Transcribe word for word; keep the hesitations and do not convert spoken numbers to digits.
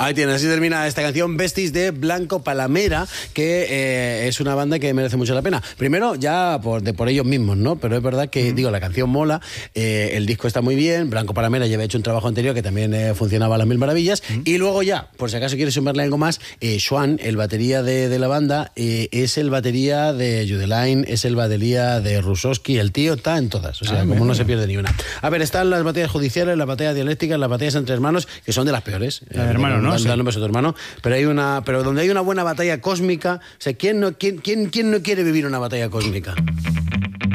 Ahí tienes, así termina esta canción Besties de Blanco Palamera, que eh, es una banda que merece mucho la pena. Primero, ya por, de, por ellos mismos, ¿no? Pero es verdad que, mm. digo, la canción mola, eh, el disco está muy bien, Blanco Palamera ya había hecho un trabajo anterior que también eh, funcionaba a las mil maravillas, mm. y luego ya, por si acaso quieres sumarle algo más, eh, Schwan, el batería de, de la banda, eh, es el batería de Judeline, es el batería de Rusowski, el tío está en todas, o sea, ah, como bueno. no se pierde ni una. A ver, están las batallas judiciales, las batallas dialécticas, las batallas entre hermanos, que son de las peores. La de hermanos, ¿no? Sí. Un beso a tu hermano, pero hay una, pero donde hay una buena batalla cósmica, o sea, ¿quién no, quién, quién, quién no quiere vivir una batalla cósmica?